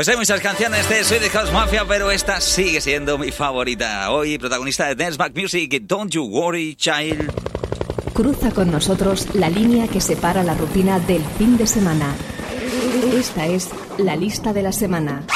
Pues hay muchas canciones de Swedish House Mafia, pero esta sigue siendo mi favorita. Hoy protagonista de Dance Back Music, Don't You Worry Child. Cruza con nosotros la línea que separa la rutina del fin de semana. Esta es la lista de la semana.